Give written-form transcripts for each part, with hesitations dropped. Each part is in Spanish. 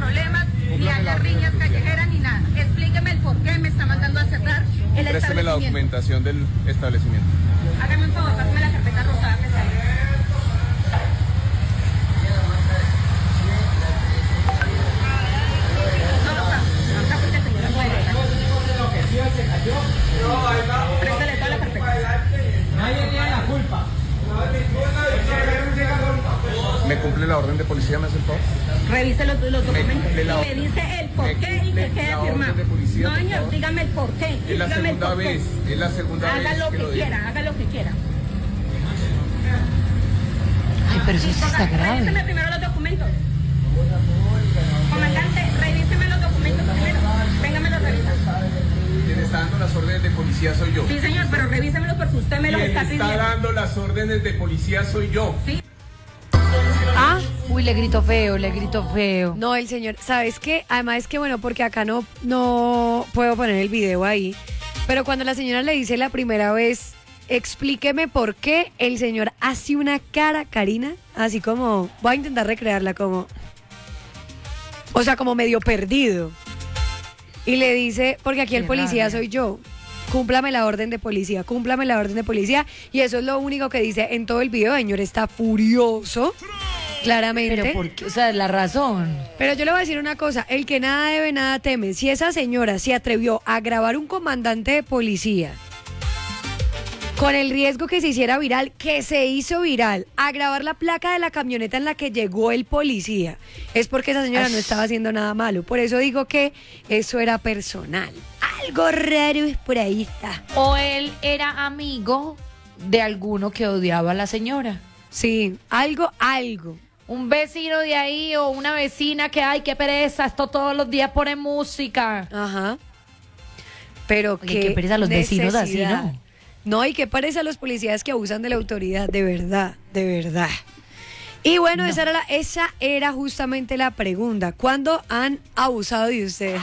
problemas, ni haya riñas callejeras, ni nada. Explíqueme el por qué me está mandando a cerrar el Présteme establecimiento. la documentación del establecimiento. Hágame un favor, pásame la carpeta rosada que sale. No, acá porque el señor no puede. Préstale toda la carpeta. Nadie tiene la culpa. ¿Me cumple la orden de policía, me hace el favor? Revise los documentos cumple y la me dice el por qué y que quede la orden firmado. de policía, No, por señor, favor. dígame el por qué. Es la segunda vez, es la segunda Haga vez lo que lo que digo. quiera, haga lo que quiera. Ay, pero eso sí está Revíseme grave. primero los documentos. Comandante, revíseme los documentos primero. Véngame los revisa. Quien está dando las órdenes de policía soy yo. Sí, señor, pero revísemelos porque usted me los Quien está está pidiendo. dando las órdenes de policía soy yo. Sí. Ah, uy, le grito feo, le grito feo. No, el señor, ¿sabes qué? Además es que, bueno, porque acá no puedo poner el video ahí, pero cuando la señora le dice la primera vez, explíqueme por qué, el señor hace una cara, Karina, así como, voy a intentar recrearla como, o sea, como medio perdido. Y le dice, porque aquí el Qué policía rabia. soy yo. Cúmplame la orden de policía, cúmplame la orden de policía. Y eso es lo único que dice en todo el video. El señor está furioso, claramente. Pero ¿por qué? O sea, la razón. Pero yo le voy a decir una cosa, el que nada debe, nada teme. Si esa señora se atrevió a grabar un comandante de policía con el riesgo que se hiciera viral, que se hizo viral, a grabar la placa de la camioneta en la que llegó el policía, es porque esa señora no estaba haciendo nada malo. Por eso digo que eso era personal. Algo raro es por ahí está. O él era amigo de alguno que odiaba a la señora. Sí, algo. Un vecino de ahí o una vecina que, ay, qué pereza, esto todos los días pone música. Ajá. Pero Oye, qué pereza los vecinos así, necesidad. ¿no? No, y qué parece a los policías que abusan de la autoridad, de verdad, de verdad. Y bueno, No. esa era justamente la pregunta. ¿Cuándo han abusado de usted?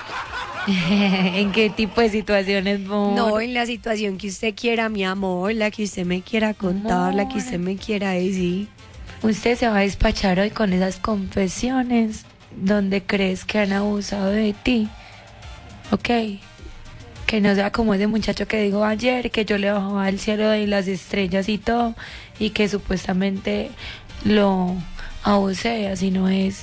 ¿En qué tipo de situaciones, amor? No, en la situación que usted quiera, mi amor, la que usted me quiera contar, la que usted me quiera decir. Usted se va a despachar hoy con esas confesiones donde crees que han abusado de ti. Ok. Que no sea como ese muchacho que dijo ayer, que yo le bajaba el cielo y las estrellas y todo, y que supuestamente lo abusé, así no es.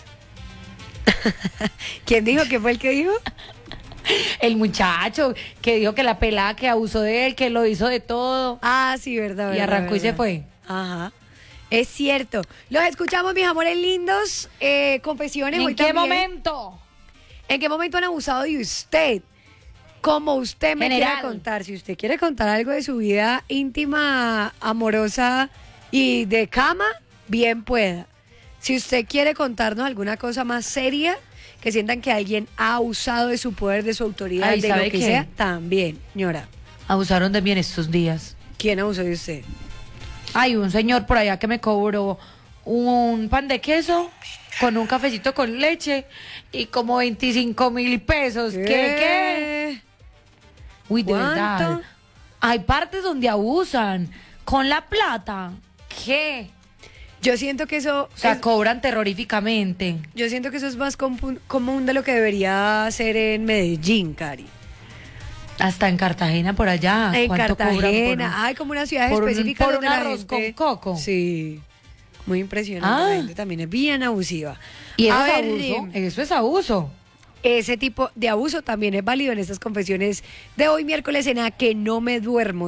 ¿Quién dijo? ¿Qué fue el que dijo? El muchacho que dijo que la pelada que abusó de él, que lo hizo de todo. Ah, sí, verdad. Y verdad, arrancó y se verdad. fue. Ajá. Es cierto. Los escuchamos, mis amores lindos. Confesiones. ¿En hoy qué también. momento? ¿En qué momento han abusado de usted? Como usted me General. quiera contar. Si usted quiere contar algo de su vida íntima, amorosa y de cama, bien pueda. Si usted quiere contarnos alguna cosa más seria, que sientan que alguien ha abusado de su poder, de su autoridad, Ay, de lo ¿sabe que qué? sea, también, señora. Abusaron de mí en estos días. ¿Quién abusó de usted? Hay un señor por allá que me cobró un pan de queso con un cafecito con leche y como 25,000 pesos. ¿Qué? Uy, de ¿Cuánto? verdad. Hay partes donde abusan con la plata. ¿Qué? Yo siento que eso... O sea, es- cobran terroríficamente. Yo siento que eso es más común de lo que debería ser en Medellín, Cari. Hasta en Cartagena, por allá. En ¿Cuánto cobran Cartagena. Hay como unas ciudades por un- específicas por donde un la arroz gente- con coco? Sí. Muy impresionante. Ah. La gente también es bien abusiva. Y eso A es ver, abuso. Eso es abuso. ese tipo de abuso también es válido en estas confesiones de hoy miércoles en A Que No Me Duermo.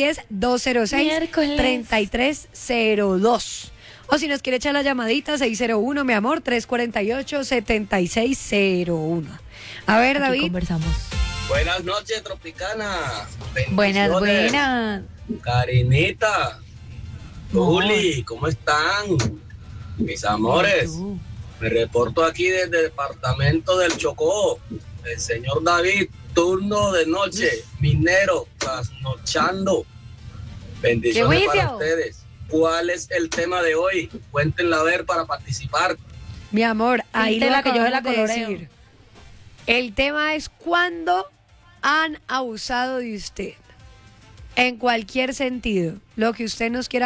310-206-3302. O si nos quiere echar la llamadita, 601, mi amor, 348-7601. A ver, Aquí David. conversamos. Buenas noches, Tropicana. Buenas, Bendiciones. buenas. Karinita, Juli, ¿cómo están? Mis amores, Tú. me reporto aquí desde el departamento del Chocó. El señor David, turno de noche, minero, trasnochando. Bendiciones ¡Qué para juicio! ustedes. ¿Cuál es el tema de hoy? Cuéntenla a ver para participar. Mi amor, ahí lo Píntela que yo se la acabamos de coloreo. decir. El tema es cuándo han abusado de usted. En cualquier sentido. Lo que usted nos quiera